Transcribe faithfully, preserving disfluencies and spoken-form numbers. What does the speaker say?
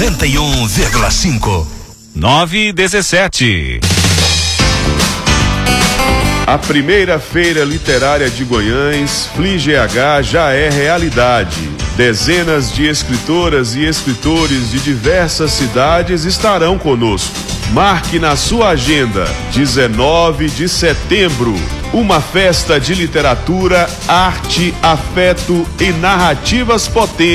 noventa e um vírgula cinco. nove e dezessete. A primeira feira literária de Goiânia, FliGH, já é realidade. Dezenas de escritoras e escritores de diversas cidades estarão conosco. Marque na sua agenda, dezenove de setembro, uma festa de literatura, arte, afeto e narrativas potentes.